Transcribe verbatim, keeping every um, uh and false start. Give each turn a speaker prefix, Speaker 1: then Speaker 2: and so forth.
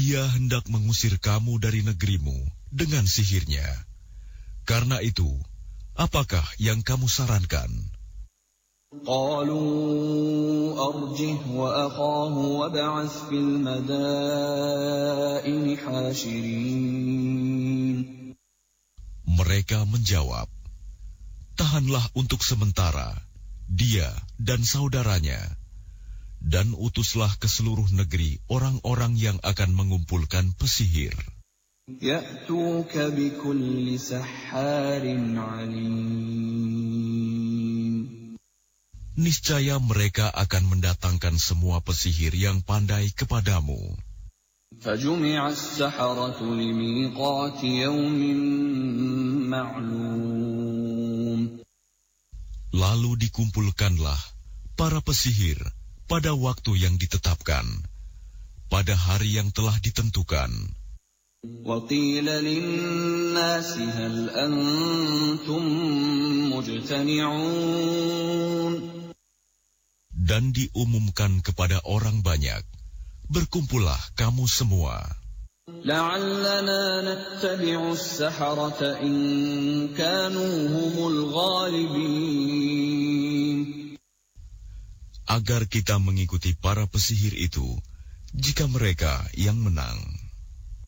Speaker 1: Dia hendak mengusir kamu dari negerimu dengan sihirnya. Karena itu, apakah yang kamu sarankan?
Speaker 2: قالوا أرجه وأخاه وابعث في المدائن حاشرين.
Speaker 1: Mereka menjawab, tahanlah untuk sementara dia dan saudaranya, dan utuslah ke seluruh negeri orang-orang yang akan mengumpulkan pesihir.
Speaker 2: يأتوك بكل سحار عليم.
Speaker 1: Niscaya mereka akan mendatangkan semua pesihir yang pandai kepadamu.
Speaker 2: فجمع السحرة لميقات يوم معلوم.
Speaker 1: Lalu dikumpulkanlah para pesihir pada waktu yang ditetapkan, pada hari yang telah ditentukan.
Speaker 2: وقيل للناس هل أنتم مجتمعون.
Speaker 1: Dan diumumkan kepada orang banyak, berkumpullah kamu semua.
Speaker 2: لعلنا نتبع السحرة إن كانوا هم الغالبين.
Speaker 1: Agar kita mengikuti para pesihir itu, jika mereka yang menang.